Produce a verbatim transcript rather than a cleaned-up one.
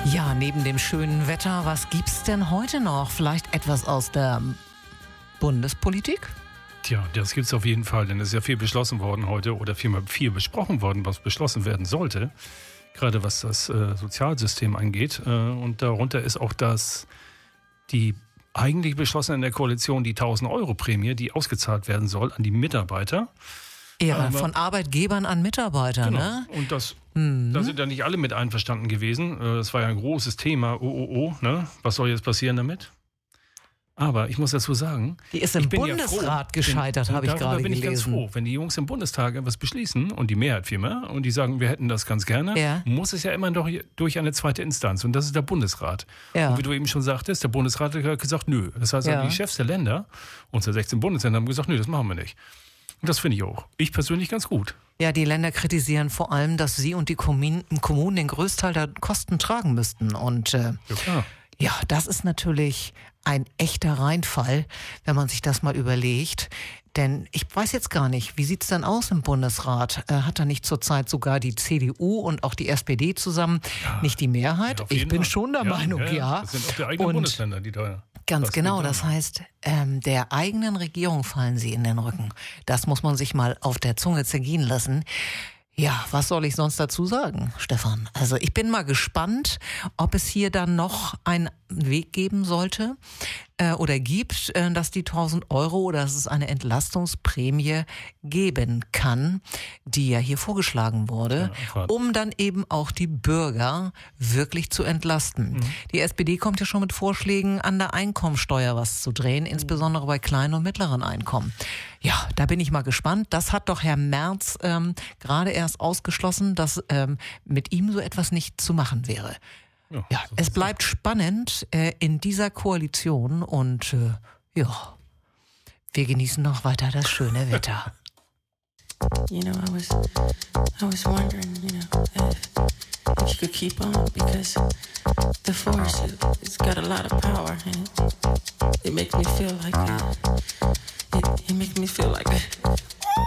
Ja, neben dem schönen Wetter, was gibt's denn heute noch? Vielleicht etwas aus der Bundespolitik? Tja, das gibt's auf jeden Fall, denn es ist ja viel beschlossen worden heute oder vielmehr viel besprochen worden, was beschlossen werden sollte. Gerade was das äh, Sozialsystem angeht. Äh, und darunter ist auch das, die eigentlich beschlossen in der Koalition, die tausend-Euro-Prämie, die ausgezahlt werden soll an die Mitarbeiter. Ja, Aber, von Arbeitgebern an Mitarbeiter, genau. ne? Und das, mhm. da sind ja nicht alle mit einverstanden gewesen. Das war ja ein großes Thema. Oh, oh, oh, ne? Was soll jetzt passieren damit? Aber ich muss dazu sagen, die ist im ich bin Bundesrat ja froh, gescheitert, habe ich gerade gelesen. Da bin ich ganz froh, wenn die Jungs im Bundestag was beschließen und die Mehrheit vielmehr und die sagen, wir hätten das ganz gerne, ja. muss es ja immer noch durch eine zweite Instanz und das ist der Bundesrat. Ja. Und wie du eben schon sagtest, der Bundesrat hat gesagt, nö. Das heißt, ja. die Chefs der Länder, unsere sechzehn Bundesländer, haben gesagt, nö, das machen wir nicht. Und das finde ich auch. Ich persönlich ganz gut. Ja, die Länder kritisieren vor allem, dass sie und die Kommunen, Kommunen den Größteil der Kosten tragen müssten. Und äh, ja, klar. ja, das ist natürlich ein echter Reinfall, wenn man sich das mal überlegt. Denn ich weiß jetzt gar nicht, wie sieht's denn aus im Bundesrat? Äh, hat da nicht zurzeit sogar die C D U und auch die S P D zusammen ja, nicht die Mehrheit? Ja, ich bin Fall. schon der ja, Meinung, ja. ja. Das sind auch die eigenen und Bundesländer, die da... Ganz genau, das heißt, ähm, der eigenen Regierung fallen sie in den Rücken. Das muss man sich mal auf der Zunge zergehen lassen. Ja, was soll ich sonst dazu sagen, Stefan? Also ich bin mal gespannt, ob es hier dann noch einen Weg geben sollte äh, oder gibt, äh, dass die tausend Euro oder dass es eine Entlastungsprämie geben kann, die ja hier vorgeschlagen wurde, ja, um dann eben auch die Bürger wirklich zu entlasten. Mhm. Die S P D kommt ja schon mit Vorschlägen, an der Einkommensteuer was zu drehen, mhm. insbesondere bei kleinen und mittleren Einkommen. Ja, da bin ich mal gespannt. Das hat doch Herr Merz ähm, gerade erst ausgeschlossen, dass ähm, mit ihm so etwas nicht zu machen wäre. Ja, ja so es bleibt so spannend äh, in dieser Koalition und äh, ja, wir genießen noch weiter das schöne Wetter. You know, I was, I was wondering, you know, if, if you could keep on, because the force, it, it's got a lot of power, and it, it makes me feel like, uh, it, it makes me feel like